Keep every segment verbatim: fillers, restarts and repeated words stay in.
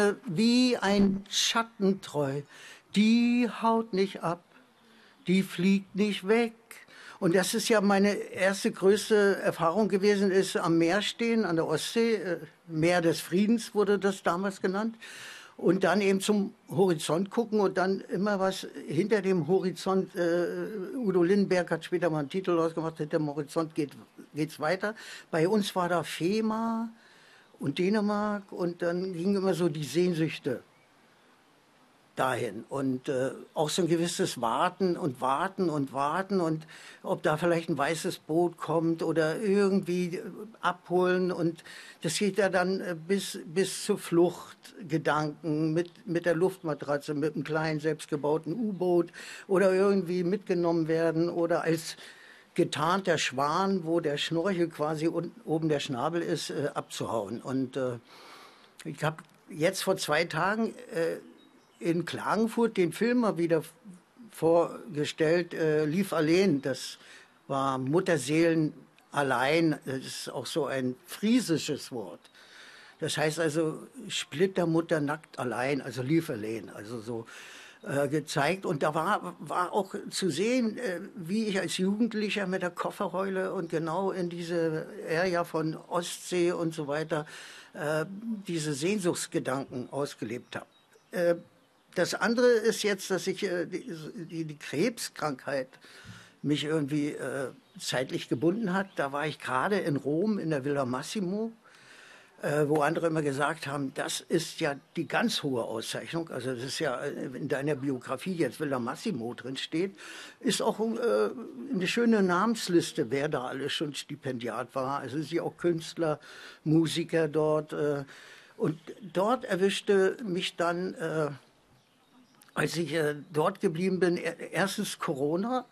äh, wie ein Schatten treu. Die haut nicht ab, die fliegt nicht weg. Und das ist ja meine erste größte Erfahrung gewesen, ist am Meer stehen, an der Ostsee. Äh, Meer des Friedens wurde das damals genannt. Und dann eben zum Horizont gucken und dann immer was hinter dem Horizont. Äh, Udo Lindenberg hat später mal einen Titel rausgemacht, hinter dem Horizont geht, geht's weiter. Bei uns war da Fehmarn und Dänemark und dann gingen immer so die Sehnsüchte dahin und äh, auch so ein gewisses Warten und Warten und Warten und ob da vielleicht ein weißes Boot kommt oder irgendwie äh, abholen und das geht ja dann äh, bis, bis zu Fluchtgedanken mit, mit der Luftmatratze, mit einem kleinen selbstgebauten U-Boot oder irgendwie mitgenommen werden oder als getarnter Schwan, wo der Schnorchel quasi unten, oben der Schnabel ist, äh, abzuhauen. Und äh, ich habe jetzt vor zwei Tagen äh, in Klagenfurt den Film mal wieder vorgestellt, äh, Lief allein. Das war Mutterseelen allein. Das ist auch so ein friesisches Wort. Das heißt also Splittermutter nackt allein, also lief allein, also so äh, gezeigt. Und da war, war auch zu sehen, äh, wie ich als Jugendlicher mit der Kofferrolle und genau in diese Area von Ostsee und so weiter äh, diese Sehnsuchtsgedanken ausgelebt habe. Äh, Das andere ist jetzt, dass ich äh, die, die, die Krebskrankheit mich irgendwie äh, zeitlich gebunden hat. Da war ich gerade in Rom in der Villa Massimo, äh, wo andere immer gesagt haben, das ist ja die ganz hohe Auszeichnung. Also das ist ja äh, in deiner Biografie jetzt Villa Massimo drin steht, ist auch äh, eine schöne Namensliste, wer da alles schon Stipendiat war. Also sie auch Künstler, Musiker dort. Äh, und dort erwischte mich dann äh, als ich äh, dort geblieben bin, erstens Corona,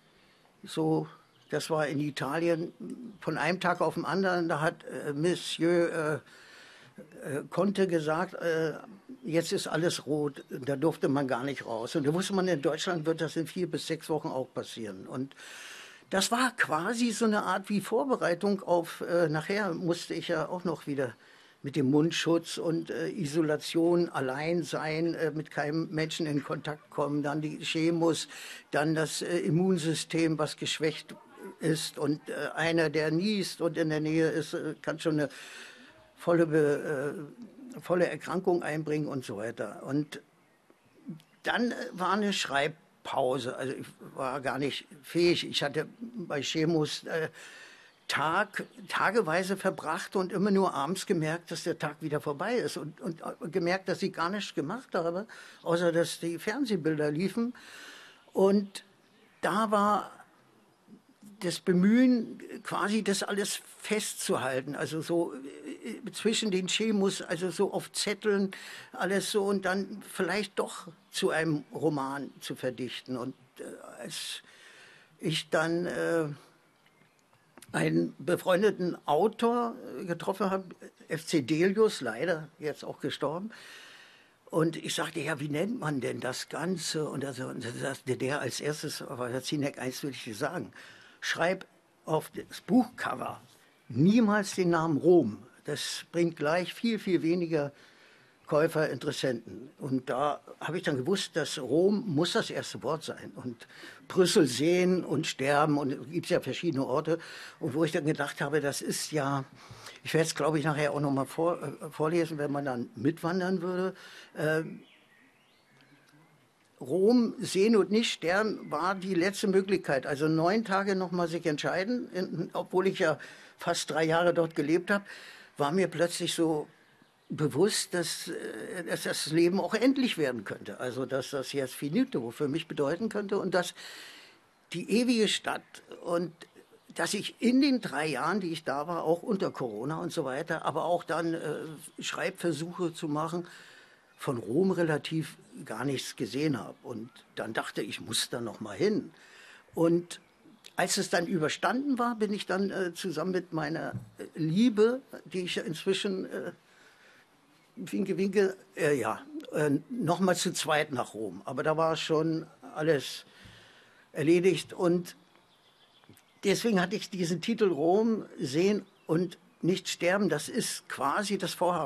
so, das war in Italien von einem Tag auf den anderen, da hat äh, Monsieur äh, äh, Conte gesagt, äh, jetzt ist alles rot, da durfte man gar nicht raus. Und da wusste man, in Deutschland wird das in vier bis sechs Wochen auch passieren. Und das war quasi so eine Art wie Vorbereitung auf, äh, nachher musste ich ja auch noch wieder mit dem Mundschutz und äh, Isolation, allein sein, äh, mit keinem Menschen in Kontakt kommen, dann die Chemos, dann das äh, Immunsystem, was geschwächt ist und äh, einer, der niest und in der Nähe ist, äh, kann schon eine volle, Be, äh, volle Erkrankung einbringen und so weiter. Und dann äh, war eine Schreibpause, also ich war gar nicht fähig. Ich hatte bei Chemos äh, Tag, tageweise verbracht und immer nur abends gemerkt, dass der Tag wieder vorbei ist und, und gemerkt, dass ich gar nichts gemacht habe, außer dass die Fernsehbilder liefen. Und da war das Bemühen, quasi das alles festzuhalten, also so äh, zwischen den Chemos, also so auf Zetteln, alles so und dann vielleicht doch zu einem Roman zu verdichten. Und äh, als ich dann äh, einen befreundeten Autor getroffen habe, F C Delius, leider jetzt auch gestorben. Und ich sagte, ja, wie nennt man denn das Ganze? Und da sagte der als erstes, aber Herr Zienek, eins würde ich dir sagen, schreib auf das Buchcover niemals den Namen Rom. Das bringt gleich viel, viel weniger Käufer, Interessenten. Und da habe ich dann gewusst, dass Rom muss das erste Wort sein. Und Brüssel sehen und sterben und es gibt ja verschiedene Orte. Und wo ich dann gedacht habe, das ist ja, ich werde es glaube ich nachher auch nochmal vor, äh, vorlesen, wenn man dann mitwandern würde. Äh, Rom sehen und nicht sterben war die letzte Möglichkeit. Also neun Tage nochmal sich entscheiden, in, obwohl ich ja fast drei Jahre dort gelebt habe, war mir plötzlich so bewusst, dass, äh, dass das Leben auch endlich werden könnte. Also dass das jetzt finito für mich bedeuten könnte und dass die ewige Stadt und dass ich in den drei Jahren, die ich da war, auch unter Corona und so weiter, aber auch dann äh, Schreibversuche zu machen, von Rom relativ gar nichts gesehen habe. Und dann dachte ich, ich muss da noch mal hin. Und als es dann überstanden war, bin ich dann äh, zusammen mit meiner Liebe, die ich inzwischen äh, Winke, winke, äh, ja, äh, nochmal zu zweit nach Rom. Aber da war schon alles erledigt. Und deswegen hatte ich diesen Titel Rom sehen und nicht sterben. Das ist quasi das Vorhaben.